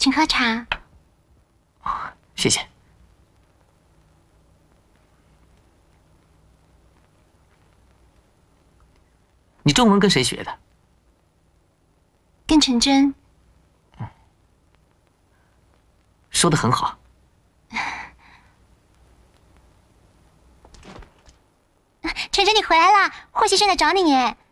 请喝茶。 谢谢。你中文跟谁学的？ 跟陈真。 说得很好。 陈真，你回来啦！霍先生在找你耶。